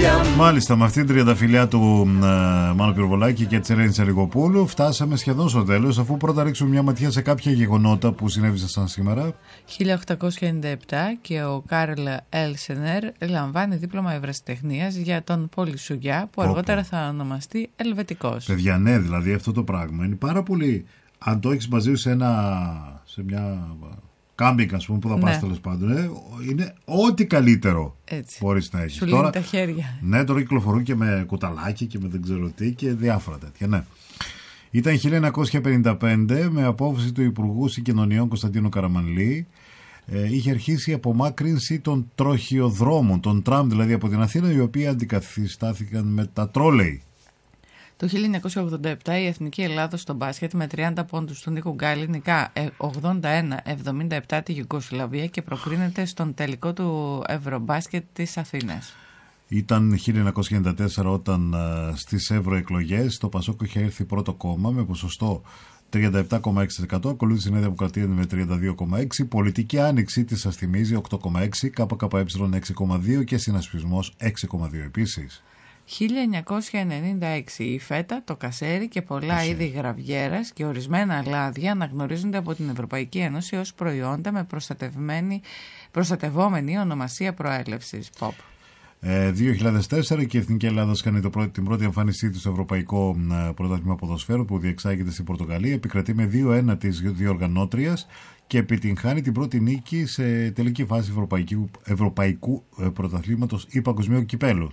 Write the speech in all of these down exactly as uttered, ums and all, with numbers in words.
Μάλιστα, με αυτήν την τριανταφυλλιά του ε, Μάνου Πυροβολάκη και της Ελένης Αλιγοπούλου φτάσαμε σχεδόν στο τέλος, αφού πρώτα ρίξουμε μια ματιά σε κάποια γεγονότα που συνέβησαν σήμερα. χίλια οκτακόσια ενενήντα επτά και ο Κάρλ Έλσενερ λαμβάνει δίπλωμα ευρεσιτεχνίας για τον Πολυσουγιά, που αργότερα θα ονομαστεί Ελβετικός. Παιδιά, ναι, δηλαδή αυτό το πράγμα είναι πάρα πολύ. Αν το έχεις μαζί σε, ένα, σε μια κάμπινγκ, ας πούμε, που θα πας, ναι, τέλος πάντων, ε, είναι ό,τι καλύτερο μπορείς να έχεις. Σου λύνει τα χέρια. Ναι, τώρα κυκλοφορούν και με κουταλάκι και με δεν ξέρω τι και διάφορα τέτοια, ναι. Ήταν χίλια εννιακόσια πενήντα πέντε, με απόφαση του Υπουργού Συγκοινωνιών Κωνσταντίνου Καραμανλή, ε, είχε αρχίσει η απομάκρυνση των τροχιοδρόμων, των τραμ δηλαδή από την Αθήνα, οι οποίοι αντικαθιστάθηκαν με τα τρόλεϊ. Το χίλια εννιακόσια ογδόντα επτά η Εθνική Ελλάδος στο μπάσκετ με τριάντα πόντους στον Νίκο Γκάλι νικά ογδόντα ένα εβδομήντα επτά τη Ιουγκοσλαβία και προκρίνεται στον τελικό του Ευρωμπάσκετ της Αθήνας. Ήταν χίλια εννιακόσια ενενήντα τέσσερα όταν uh, στις ευρωεκλογές το Πασόκ είχε έρθει πρώτο κόμμα με ποσοστό τριάντα επτά κόμμα έξι τοις εκατό, ακολούθησε η Νέα Δημοκρατία με τριάντα δύο κόμμα έξι τοις εκατό, πολιτική άνοιξη της σας θυμίζει οκτώ κόμμα έξι τοις εκατό, ΚΚΕ έξι κόμμα δύο τοις εκατό και συνασπισμός έξι κόμμα δύο τοις εκατό επίσης. χίλια εννιακόσια ενενήντα έξι η φέτα, το κασέρι και πολλά Εσύ. είδη γραβιέρας και ορισμένα λάδια αναγνωρίζονται από την Ευρωπαϊκή Ένωση ως προϊόντα με προστατευμένη, προστατευόμενη ονομασία προέλευσης. Pop. Ε, δύο χιλιάδες τέσσερα και η Εθνική Ελλάδος κάνει το πρώτη, την πρώτη εμφάνισή του στο Ευρωπαϊκό ε, Πρωτάθλημα Ποδοσφαίρου που διεξάγεται στην Πορτογαλία. Επικρατεί με δύο ένα της διοργανώτριας και επιτυγχάνει την πρώτη νίκη σε τελική φάση Ευρωπαϊκού, Ευρωπαϊκού ε, Πρωταθλήματος ή Παγκοσμίου Κυπέλου.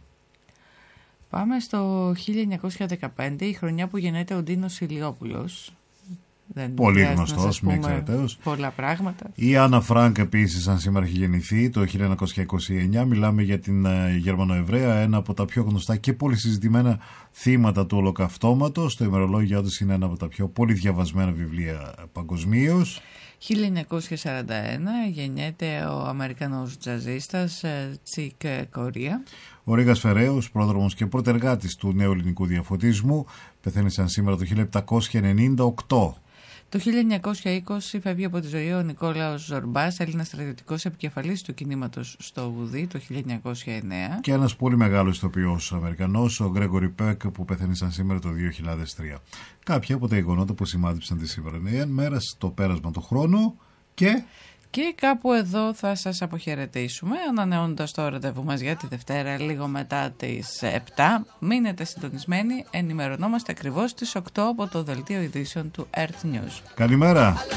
Πάμε στο χίλια εννιακόσια δεκαπέντε, η χρονιά που γεννιέται ο Ντίνος Ηλιόπουλος. Δεν Πολύ γνωστός, μη εξαιρεταίος. Πολλά πράγματα. Η Άννα Φρανκ επίσης, αν σήμερα έχει γεννηθεί, το χίλια εννιακόσια είκοσι εννιά. Μιλάμε για την uh, Γερμανοεβραία, ένα από τα πιο γνωστά και πολύ συζητημένα θύματα του Ολοκαυτώματος. Το ημερολόγιο τους είναι ένα από τα πιο πολύ διαβασμένα βιβλία παγκοσμίως. χίλια εννιακόσια σαράντα ένα γεννιέται ο Αμερικανός τζαζίστας Τσικ Κορία. Ο Ρήγας Φεραίος, πρόδρομος και πρωτεργάτης του νέου ελληνικού διαφωτισμού, πεθαίνει σαν σήμερα το χίλια επτακόσια ενενήντα οκτώ. Το χίλια εννιακόσια είκοσι φεύγει από τη ζωή ο Νικόλαος Ζορμπάς, Έλληνας στρατιωτικός επικεφαλής του κινήματος στο Βουδί το χίλια εννιακόσια εννέα. Και ένας πολύ μεγάλος ηθοποιός Αμερικανός, ο Γκρέγκορι Πέκ, που πεθαίνει σαν σήμερα το δύο χιλιάδες τρία. Κάποια από τα γεγονότα που σημάδεψαν τη σημερινή μέρα στο πέρασμα του χρόνου και... Και κάπου εδώ θα σας αποχαιρετήσουμε, ανανεώνοντας το ραντεβού μας για τη Δευτέρα λίγο μετά τις επτά. Μείνετε συντονισμένοι, ενημερωνόμαστε ακριβώς στις οκτώ από το δελτίο ειδήσεων του Earth News. Καλημέρα!